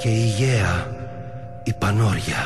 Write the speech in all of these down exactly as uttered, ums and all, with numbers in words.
και η Γαία, η Πανόρια.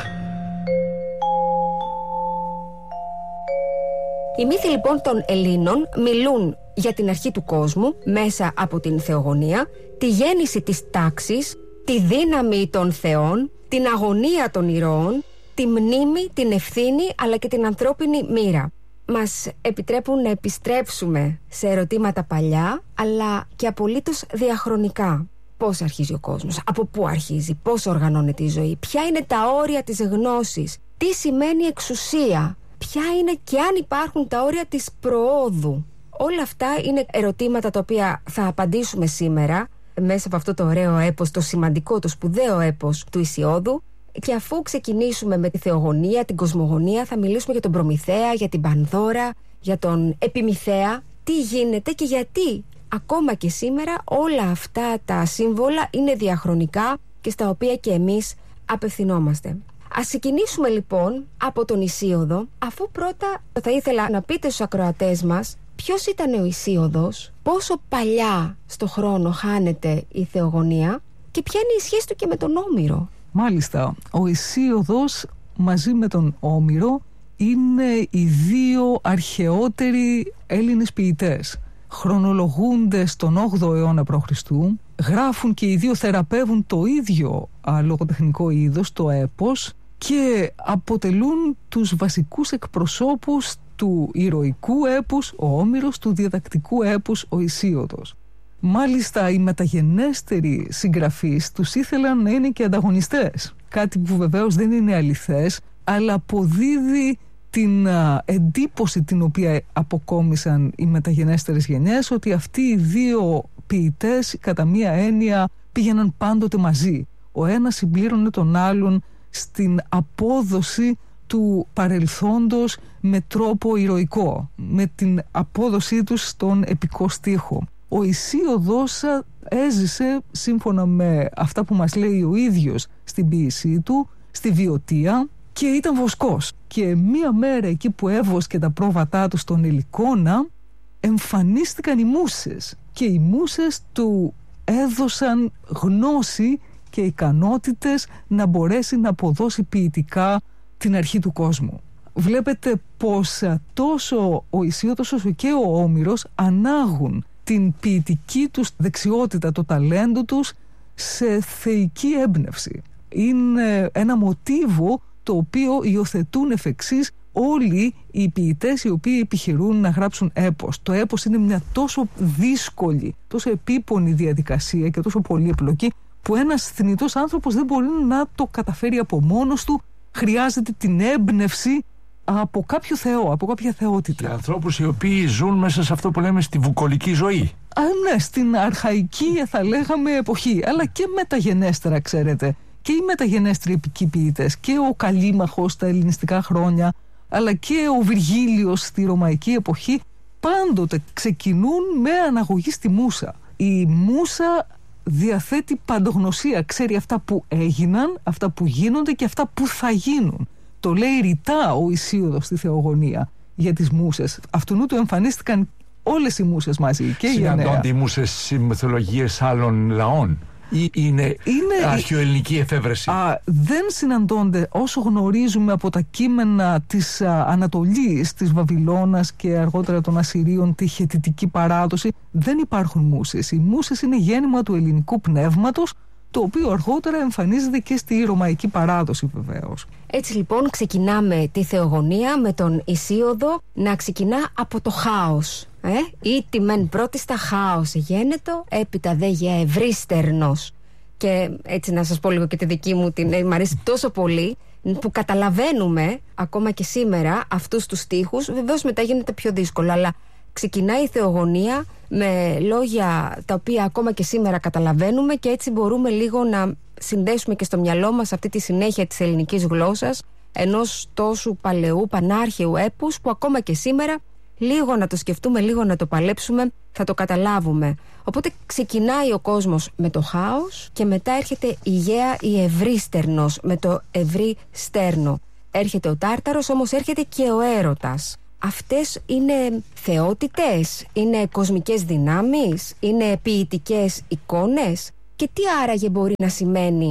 Οι μύθοι λοιπόν των Ελλήνων μιλούν για την αρχή του κόσμου μέσα από την θεογονία, τη γέννηση της τάξης, τη δύναμη των θεών, την αγωνία των ηρώων, τη μνήμη, την ευθύνη αλλά και την ανθρώπινη μοίρα. Μας επιτρέπουν να επιστρέψουμε σε ερωτήματα παλιά αλλά και απολύτως διαχρονικά. Πώς αρχίζει ο κόσμος, από πού αρχίζει, πώς οργανώνεται η ζωή, ποια είναι τα όρια της γνώσης, τι σημαίνει εξουσία, ποια είναι και αν υπάρχουν τα όρια της προόδου. Όλα αυτά είναι ερωτήματα τα οποία θα απαντήσουμε σήμερα μέσα από αυτό το ωραίο έπος, το σημαντικό, το σπουδαίο έπος του Ησιώδου. Και αφού ξεκινήσουμε με τη θεογονία, την κοσμογονία, θα μιλήσουμε για τον Προμηθέα, για την Πανδώρα, για τον Επιμηθέα, τι γίνεται και γιατί ακόμα και σήμερα όλα αυτά τα σύμβολα είναι διαχρονικά και στα οποία και εμείς απευθυνόμαστε. Ας ξεκινήσουμε λοιπόν από τον Ησίωδο, αφού πρώτα θα ήθελα να πείτε στους ακροατές μας ποιος ήταν ο Ησίωδος, πόσο παλιά στο χρόνο χάνεται η θεογονία και ποια είναι η σχέση του και με τον Όμηρο. Μάλιστα, ο Ησίωδος μαζί με τον Όμηρο είναι οι δύο αρχαιότεροι Έλληνες ποιητές. Χρονολογούνται στον όγδοο αιώνα π.Χ., γράφουν και οι δύο, θεραπεύουν το ίδιο α, λογοτεχνικό είδος, το έπος, και αποτελούν τους βασικούς εκπροσώπους του ηρωικού έπους ο Όμηρος, του διαδακτικού έπους ο Ησίωδος. Μάλιστα οι μεταγενέστεροι συγγραφείς τους ήθελαν να είναι και ανταγωνιστές, κάτι που βεβαίως δεν είναι αληθές, αλλά αποδίδει την α, εντύπωση την οποία αποκόμισαν οι μεταγενέστερες γενιές, ότι αυτοί οι δύο ποιητές κατά μία έννοια πήγαιναν πάντοτε μαζί. Ο ένας συμπλήρωνε τον άλλον στην απόδοση του παρελθόντος με τρόπο ηρωικό, με την απόδοσή τους στον επικό στίχο. Ο Ησίωδος έζησε, σύμφωνα με αυτά που μας λέει ο ίδιος στην ποίησή του, στη Βιωτία, και ήταν βοσκός. Και μία μέρα εκεί που έβοσκε τα πρόβατά του στον Ελικόνα, εμφανίστηκαν οι μούσες και οι μούσες του έδωσαν γνώση και ικανότητες να μπορέσει να αποδώσει ποιητικά την αρχή του κόσμου. Βλέπετε πως τόσο ο Ησίωδος όσο και ο Όμηρος ανάγουν την ποιητική τους δεξιότητα, το ταλέντο τους σε θεϊκή έμπνευση. Είναι ένα μοτίβο το οποίο υιοθετούν εφ' εξής όλοι οι ποιητές οι οποίοι επιχειρούν να γράψουν έπος. Το έπος είναι μια τόσο δύσκολη, τόσο επίπονη διαδικασία και τόσο πολύπλοκη που ένας θνητός άνθρωπος δεν μπορεί να το καταφέρει από μόνος του. Χρειάζεται την έμπνευση από κάποιο θεό, από κάποια θεότητα. Για ανθρώπους οι οποίοι ζουν μέσα σε αυτό που λέμε στη βουκολική ζωή. Α, ναι, στην αρχαϊκή θα λέγαμε εποχή, αλλά και μεταγενέστερα, ξέρετε. Και οι μεταγενέστεροι επικοί ποιητές, και ο Καλίμαχος στα ελληνιστικά χρόνια, αλλά και ο Βυργίλιος στη ρωμαϊκή εποχή, πάντοτε ξεκινούν με αναγωγή στη μούσα. Η μούσα διαθέτει παντογνωσία, ξέρει αυτά που έγιναν, αυτά που γίνονται και αυτά που θα γίνουν. Το λέει ρητά ο Ησίωδος στη Θεογονία για τις μούσες. Αυτού του εμφανίστηκαν όλες οι μούσες μαζί. Και συναντώνται οι μούσες στις μυθολογίες άλλων λαών ή είναι, είναι αρχαιοελληνική εφεύρεση? Α, δεν συναντώνται. Όσο γνωρίζουμε από τα κείμενα της α, Ανατολής, της Βαβυλώνας και αργότερα των Ασσυρίων, τη χετιτική παράδοση, δεν υπάρχουν μούσες. Οι μούσες είναι γέννημα του ελληνικού πνεύματος, το οποίο αργότερα εμφανίζεται και στη ρωμαϊκή παράδοση βεβαίως. Έτσι λοιπόν ξεκινάμε τη Θεογονία με τον Ησίωδο να ξεκινά από το χάος. Ε? Ήτι μεν πρώτιστα χάος γένετο, έπειτα δε γε ευρύστερνος. Και έτσι να σας πω λίγο και τη δική μου, την, ε, μ' αρέσει τόσο πολύ, που καταλαβαίνουμε ακόμα και σήμερα αυτούς τους στίχους. Βεβαίως μετά γίνεται πιο δύσκολο, αλλά ξεκινάει η Θεογονία με λόγια τα οποία ακόμα και σήμερα καταλαβαίνουμε και έτσι μπορούμε λίγο να συνδέσουμε και στο μυαλό μας αυτή τη συνέχεια της ελληνικής γλώσσας, ενός τόσου παλαιού πανάρχαιου έπους που ακόμα και σήμερα λίγο να το σκεφτούμε, λίγο να το παλέψουμε, θα το καταλάβουμε. Οπότε ξεκινάει ο κόσμος με το χάος και μετά έρχεται η Γαία η ευρύστερνος με το ευρύ στέρνο. Έρχεται ο Τάρταρος, όμως έρχεται και ο έρωτας. Αυτές είναι θεότητες, είναι κοσμικές δυνάμεις, είναι ποιητικές εικόνες. Και τι άραγε μπορεί να σημαίνει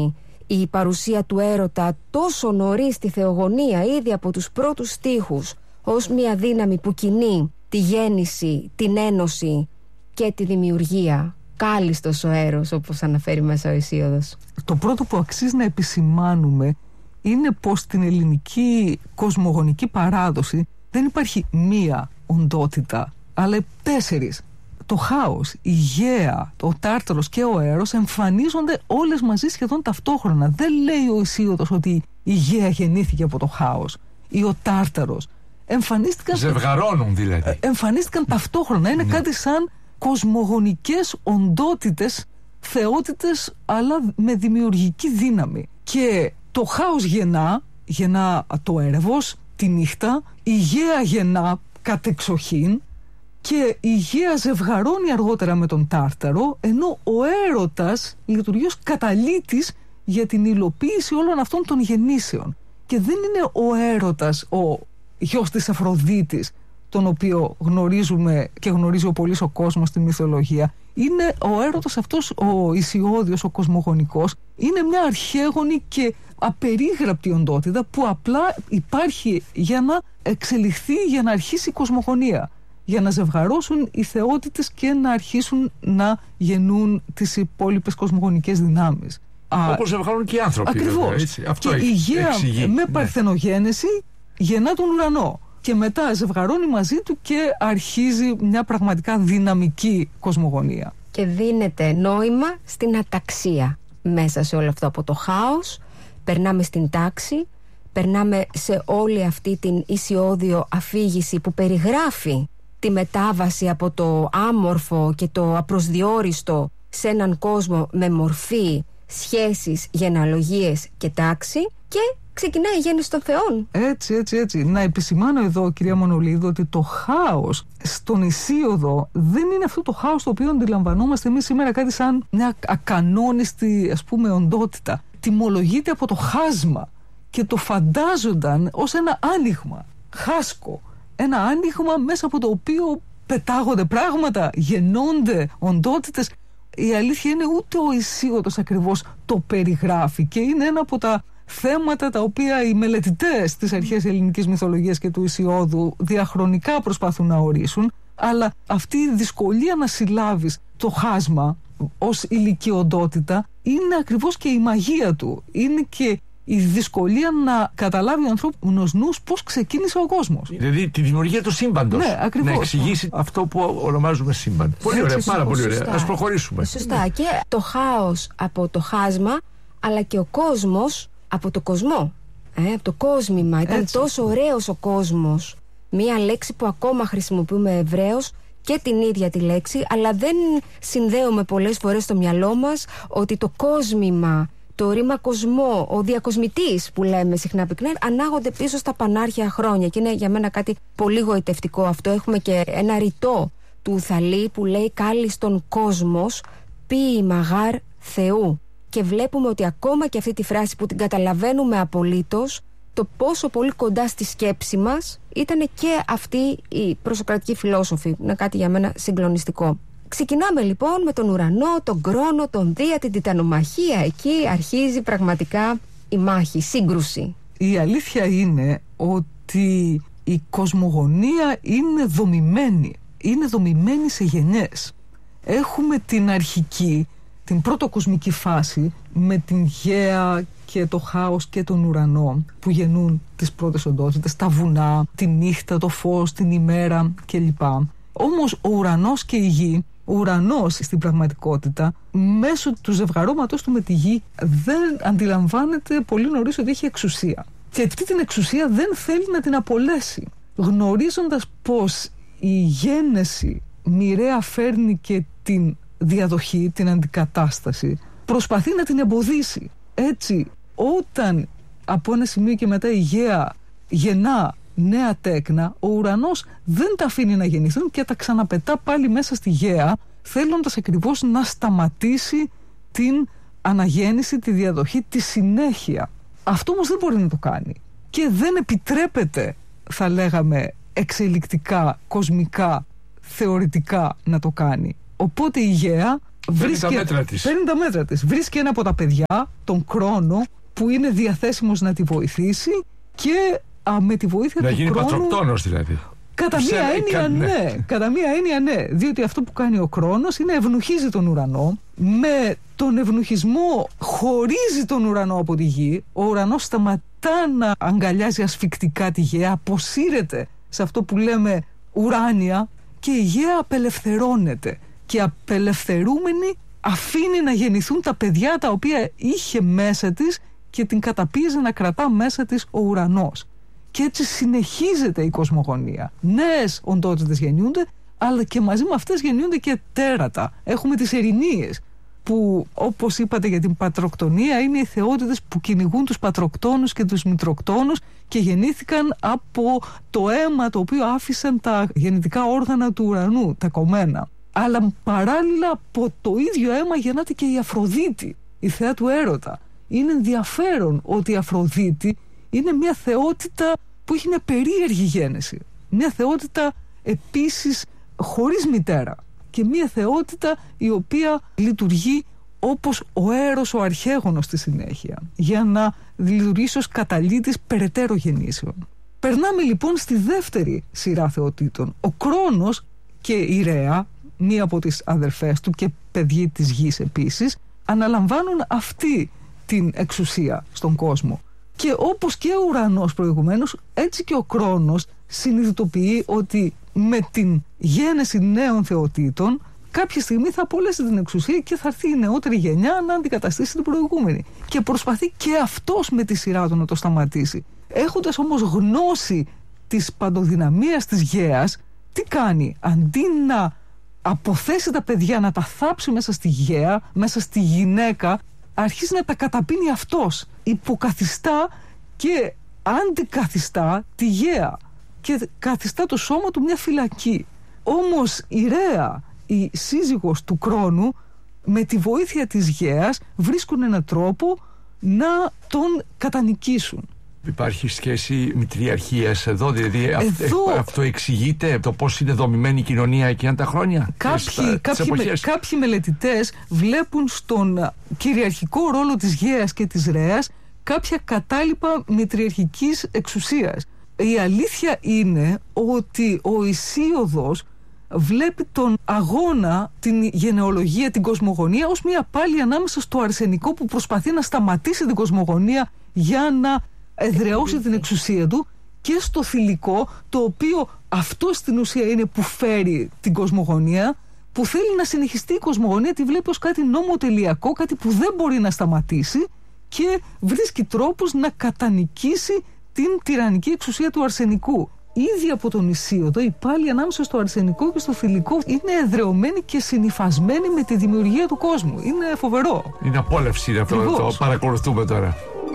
η παρουσία του έρωτα τόσο νωρίς στη θεογονία, ήδη από τους πρώτους στίχους, ως μια δύναμη που κινεί τη γέννηση, την ένωση και τη δημιουργία. Κάλλιστος ο έρος, όπως αναφέρει μέσα ο Ησίωδος. Το πρώτο που αξίζει να επισημάνουμε είναι πως στην ελληνική κοσμογονική παράδοση δεν υπάρχει μία οντότητα, αλλά τέσσερις. Το χάος, η γαία, ο Τάρταρος και ο Έρος εμφανίζονται όλες μαζί σχεδόν ταυτόχρονα. Δεν λέει ο Ησίωδος ότι η γαία γεννήθηκε από το χάος ή ο Τάρταρος. Εμφανίστηκαν, ζευγαρώνουν δηλαδή. Εμφανίστηκαν ταυτόχρονα. Είναι ναι. κάτι σαν κοσμογονικές οντότητες, θεότητες, αλλά με δημιουργική δύναμη. Και το χάος γεννά, γεννά το έρευος, τη νύχτα, η γαία γεννά κατεξοχήν και η γαία ζευγαρώνει αργότερα με τον Τάρταρο, ενώ ο έρωτας λειτουργεί ως καταλύτης για την υλοποίηση όλων αυτών των γεννήσεων. Και δεν είναι ο έρωτας ο γιος της Αφροδίτης, τον οποίο γνωρίζουμε και γνωρίζει ο πολύς ο κόσμος στη μυθολογία. Είναι ο έρωτας αυτός, ο Ησιώδιος, ο κοσμογονικός, είναι μια αρχαίγονη και απερίγραπτη οντότητα που απλά υπάρχει για να εξελιχθεί, για να αρχίσει η κοσμογονία, για να ζευγαρώσουν οι θεότητες και να αρχίσουν να γεννούν τις υπόλοιπες κοσμογονικές δυνάμεις. Όπως ζευγαρώνουν και οι άνθρωποι. Ακριβώς. Βέβαια, έτσι. Αυτό και η γαία εξηγεί, με ναι. παρθενογένεση γεννά τον ουρανό. Και μετά ζευγαρώνει μαζί του και αρχίζει μια πραγματικά δυναμική κοσμογονία. Και δίνεται νόημα στην αταξία μέσα σε όλο αυτό. Από το χάος περνάμε στην τάξη, περνάμε σε όλη αυτή την Ησιώδιο αφήγηση που περιγράφει τη μετάβαση από το άμορφο και το απροσδιόριστο σε έναν κόσμο με μορφή, σχέσεις, γενεαλογίες και τάξη, και ξεκινάει η γέννηση των θεών. Έτσι, έτσι, έτσι. Να επισημάνω εδώ, κυρία Μονολίδου, ότι το χάος στον Ησίωδο δεν είναι αυτό το χάος το οποίο αντιλαμβανόμαστε εμείς σήμερα, κάτι σαν μια ακανόνιστη, ας πούμε, οντότητα. Τιμολογείται από το χάσμα και το φαντάζονταν ως ένα άνοιγμα, χάσκο. Ένα άνοιγμα μέσα από το οποίο πετάγονται πράγματα, γεννώνται οντότητες. Η αλήθεια είναι ούτε ο Ησίωδος ακριβώς το περιγράφει και είναι ένα από τα θέματα τα οποία οι μελετητές της αρχαίας ελληνικής μυθολογίας και του Ησιώδου διαχρονικά προσπαθούν να ορίσουν, αλλά αυτή η δυσκολία να συλλάβεις το χάσμα ως ηλική οντότητα είναι ακριβώς και η μαγεία του. Είναι και η δυσκολία να καταλάβει ο ανθρώπινος νους πώς ξεκίνησε ο κόσμος. Δηλαδή τη δημιουργία του σύμπαντος. Ναι, ακριβώς. Να εξηγήσει αυτό που ονομάζουμε σύμπαν. Πολύ ωραία, πάρα πολύ ωραία. Ας προχωρήσουμε. Σωστά. Και το χάος από το χάσμα, αλλά και ο κόσμος από το κοσμό. Ε, από το κόσμημα. Ήταν έτσι. Τόσο ωραίος ο κόσμος. Μία λέξη που ακόμα χρησιμοποιούμε εβραίως και την ίδια τη λέξη, αλλά δεν συνδέουμε πολλές φορές στο μυαλό μας ότι το κόσμημα, το ρήμα κοσμό, ο διακοσμητής που λέμε συχνά πυκνά, ανάγονται πίσω στα πανάρχια χρόνια και είναι για μένα κάτι πολύ γοητευτικό αυτό. Έχουμε και ένα ρητό του Θαλή που λέει «Κάλλιστον κόσμος, ποίημα γάρ Θεού». Και βλέπουμε ότι ακόμα και αυτή τη φράση που την καταλαβαίνουμε απολύτως, το πόσο πολύ κοντά στη σκέψη μας ήταν και αυτή η προσοκρατική φιλόσοφη. Είναι κάτι για μένα συγκλονιστικό. Ξεκινάμε λοιπόν με τον ουρανό, τον Κρόνο, τον Δία, την τιτανομαχία. Εκεί αρχίζει πραγματικά η μάχη, η σύγκρουση. Η αλήθεια είναι ότι η κοσμογονία είναι δομημένη. Είναι δομημένη σε γενιές. Έχουμε την αρχική, την πρωτοκοσμική φάση με την γαία και το χάος και τον ουρανό που γεννούν τις πρώτες οντότητες, τα βουνά, τη νύχτα, το φως, την ημέρα κλπ. Όμως ο ουρανός και η γη, ο ουρανός στην πραγματικότητα μέσω του ζευγαρώματος του με τη γη δεν αντιλαμβάνεται πολύ νωρίς ότι έχει εξουσία. Και αυτή την εξουσία δεν θέλει να την απολέσει, γνωρίζοντας πως η γέννηση μοιραία φέρνει και την διαδοχή, την αντικατάσταση, προσπαθεί να την εμποδίσει. Έτσι, όταν από ένα σημείο και μετά η γαία γεννά νέα τέκνα, ο ουρανός δεν τα αφήνει να γεννηθούν και τα ξαναπετά πάλι μέσα στη γαία, θέλοντας ακριβώς να σταματήσει την αναγέννηση, τη διαδοχή, τη συνέχεια. Αυτό όμως δεν μπορεί να το κάνει και δεν επιτρέπεται, θα λέγαμε, εξελικτικά, κοσμικά, θεωρητικά να το κάνει. Οπότε η γαία Παίρνει τα μέτρα της. Παίρνει τα μέτρα της. Βρίσκει ένα από τα παιδιά, τον Κρόνο, που είναι διαθέσιμος να τη βοηθήσει και α, με τη βοήθεια να του γίνει Κρόνου... πατροκτόνος δηλαδή. Κατά μία έννοια ναι. ναι. Κατά μία έννοια ναι. Διότι αυτό που κάνει ο Κρόνος είναι ευνουχίζει τον ουρανό. Με τον ευνουχισμό χωρίζει τον ουρανό από τη γη. Ο ουρανός σταματά να αγκαλιάζει ασφικτικά τη γη, αποσύρεται σε αυτό που λέμε ουράνια και η γη απελευθερώνεται. Και απελευθερούμενη αφήνει να γεννηθούν τα παιδιά τα οποία είχε μέσα της και την καταπίεζε να κρατά μέσα της ο ουρανός. Και έτσι συνεχίζεται η κοσμογονία. Νέες οντότητες γεννιούνται, αλλά και μαζί με αυτές γεννιούνται και τέρατα. Έχουμε τις ερηνίες, που όπως είπατε για την πατροκτονία είναι οι θεότητες που κυνηγούν τους πατροκτόνους και τους μητροκτόνους και γεννήθηκαν από το αίμα το οποίο άφησαν τα γεννητικά όργανα του ουρανού, τα κομμένα. Αλλά παράλληλα από το ίδιο αίμα γεννάται και η Αφροδίτη, η θεά του έρωτα. Είναι ενδιαφέρον ότι η Αφροδίτη είναι μια θεότητα που έχει μια περίεργη γέννηση. Μια θεότητα επίσης χωρίς μητέρα. Και μια θεότητα η οποία λειτουργεί όπως ο Έρος ο αρχαίγονος στη συνέχεια, για να λειτουργήσει ως καταλύτης περαιτέρω γεννήσεων. Περνάμε λοιπόν στη δεύτερη σειρά θεοτήτων. Ο Κρόνος και η Ρέα, μία από τις αδερφές του και παιδί της γης επίσης, αναλαμβάνουν αυτή την εξουσία στον κόσμο. Και όπως και ο ουρανός προηγουμένως, έτσι και ο Κρόνος συνειδητοποιεί ότι με την γέννηση νέων θεοτήτων κάποια στιγμή θα απολέσει την εξουσία και θα έρθει η νεότερη γενιά να αντικαταστήσει την προηγούμενη. Και προσπαθεί και αυτός με τη σειρά του να το σταματήσει. Έχοντας όμως γνώση της παντοδυναμίας της γέας, τι κάνει? Αντί να αποθέσει τα παιδιά, να τα θάψει μέσα στη γέα, μέσα στη γυναίκα, αρχίζει να τα καταπίνει αυτός. Υποκαθιστά και αντικαθιστά τη γέα και καθιστά το σώμα του μια φυλακή. Όμως η Ρέα, η σύζυγος του Κρόνου, με τη βοήθεια της γέας βρίσκουν έναν τρόπο να τον κατανικήσουν. Υπάρχει σχέση μητριαρχίας εδώ, δηλαδή εδώ... αυτό εξηγείται το πώς είναι δομημένη η κοινωνία εκείνα τα χρόνια? Κάποιοι, κάποιοι, με, κάποιοι μελετητές βλέπουν στον κυριαρχικό ρόλο της γέας και της Ρέας κάποια κατάλοιπα μητριαρχικής εξουσίας. Η αλήθεια είναι ότι ο Ησίωδος βλέπει τον αγώνα, την γενεολογία, την κοσμογονία ως μια πάλι ανάμεσα στο αρσενικό που προσπαθεί να σταματήσει την κοσμογονία για να εδραιώσει την εξουσία του, και στο θηλυκό, το οποίο αυτό στην ουσία είναι που φέρει την κοσμογονία, που θέλει να συνεχιστεί η κοσμογονία, τη βλέπει ως κάτι νομοτελειακό, κάτι που δεν μπορεί να σταματήσει και βρίσκει τρόπους να κατανικήσει την τυραννική εξουσία του αρσενικού. Ήδη από τον Ησίωδο η πάλι ανάμεσα στο αρσενικό και στο θηλυκό είναι εδραιωμένη και συνυφασμένη με τη δημιουργία του κόσμου. Είναι φοβερό. Είναι απόλαυση αυτό, το παρακολουθούμε τώρα.